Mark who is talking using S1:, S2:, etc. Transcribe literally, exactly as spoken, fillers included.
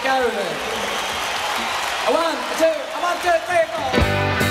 S1: go then. A one, a two, a one, two, three, four.